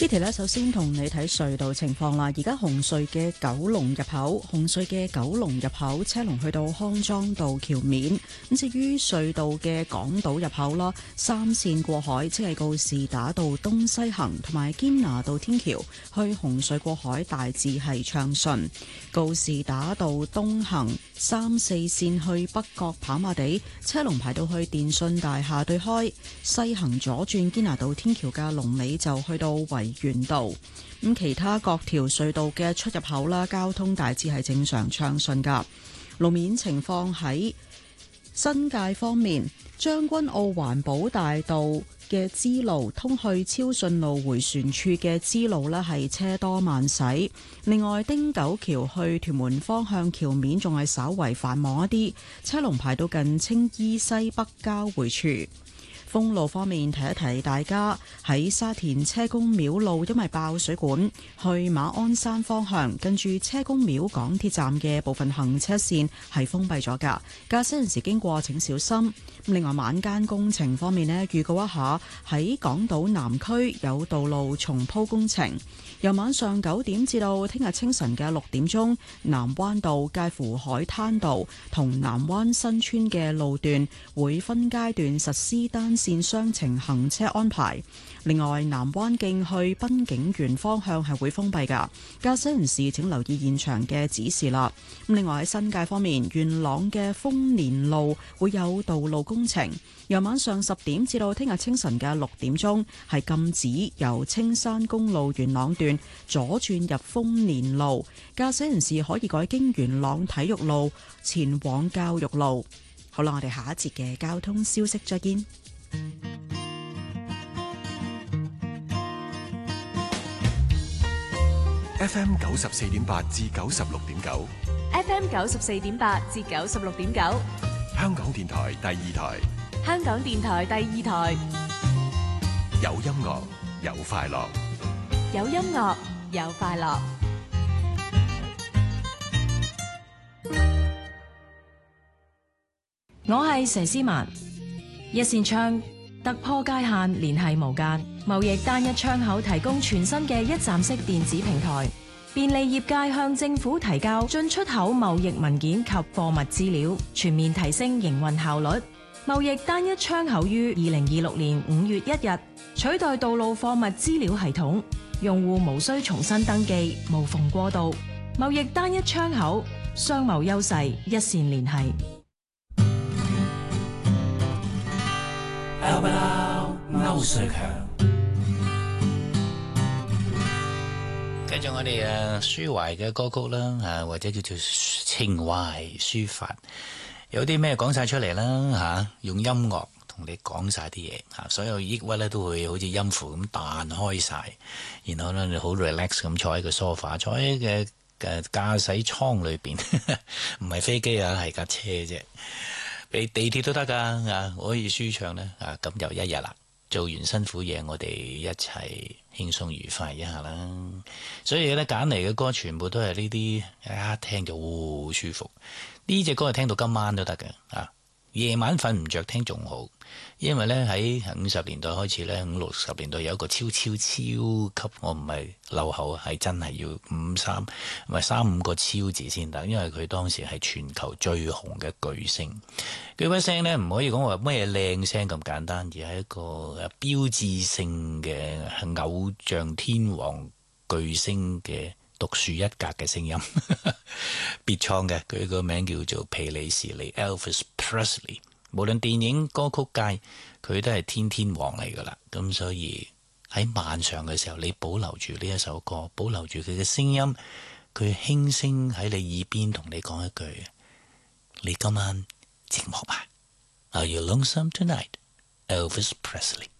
Kitty 咧，首先同你睇隧道情況啦。而家紅隧嘅九龍入口，車龍去到康莊道橋面。咁至於隧道嘅港島入口啦，三線過海，即係告士打道東西行同埋堅拿道天橋去紅隧過海，大致係暢順。告士打道東行三四線去北角跑馬地，車龍排到去電訊大廈對開；西行左轉堅拿道天橋嘅龍尾就去到維園道。咁其他各條隧道嘅出入口啦，交通大致係正常暢順噶。路面情況喺新界方面，將軍澳環保大道嘅支路通去超順路迴旋處嘅支路呢係車多慢駛。另外，汀九橋去屯門方向橋面仲係稍為繁忙一啲，車龍排到近青衣西北交匯處。封路方面，提一提大家喺沙田車公廟路，因為爆水管，去馬鞍山方向近住車公廟港鐵站嘅部分行車線係封閉咗㗎，駕駛人士經過請小心。另外，晚間工程方面呢，預告一下喺港島南區有道路重鋪工程，由晚上9點至到聽日清晨嘅6點鐘，南灣道介乎海灘道同南灣新村嘅路段會分階段實施單線雙程行車安排。另外，南灣徑去濱景園方向係會封閉㗎，駕駛人士請留意現場嘅指示啦。另外喺新界方面，元朗嘅豐年路會有道路工程，由晚上10點至到聽日清晨嘅6點鐘係禁止由青山公路元朗段左轉入豐年路，駕駛人士可以改經元朗體育路前往教育路。好啦，我哋下一節嘅交通消息再見。 FM 94.8至96.9 ，FM 94.8至96.9， 香港電台第二台， 香港電台第二台， 有音樂有快樂， 有音樂有快樂。 我係佘詩曼，一扇窗突破界限，聯繫無間，貿易單一窗口提供全新嘅一站式電子平台，便利業界向政府提交進出口貿易文件及貨物資料，全面提升營運效率。貿易單一窗口於2026年5月1日取代道路貨物資料系統，用戶無需重新登記，無縫過渡。貿易單一窗口，商貿優勢一線聯繫。 歐瑞強，繼續我哋抒懷嘅歌曲啦，或者叫做情懷抒發，有啲咩講晒出嚟啦，用音樂同你講晒啲嘢，所有抑鬱咧都會好似音符咁彈開晒，然後咧你好 relax 咁坐喺個 sofa， 坐喺嘅駕駛艙裏邊，唔係飛機啊，係架車啫。俾地鐵都得噶，可以舒暢咧，咁就一日啦。做完辛苦嘢，我哋一齊輕鬆愉快一下啦。所以咧揀嚟嘅歌全部都係呢啲，一聽就好舒服。呢隻歌係聽到今晚都得嘅，夜晚瞓唔着聽仲好。因為咧喺50年代開始咧，50、60年代有一個超級，我唔係漏口，係真係要3、5個超字先得，因為佢當時係全球最紅嘅巨星。佢把聲咧唔可以講話咩靚聲咁簡單，而係一個標誌性嘅偶像天王巨星嘅獨樹一格嘅聲音，別創嘅。佢個名叫做皮里士利 Elvis Presley。無論電影歌曲界，佢都係天王嚟噶啦。咁所以喺晚上嘅時候，你保留住呢一首歌，保留住佢嘅聲音，佢輕聲喺你耳邊同你講一句：你今晚寂寞嗎？Are you lonesome tonight? Elvis Presley。